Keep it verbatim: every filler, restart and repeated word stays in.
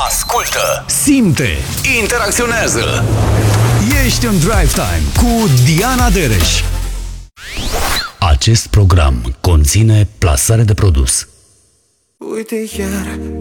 ascultă, simte, interacționează. Ești în Drive Time cu Diana Dereș. Acest program conține plasare de produs. Uite iar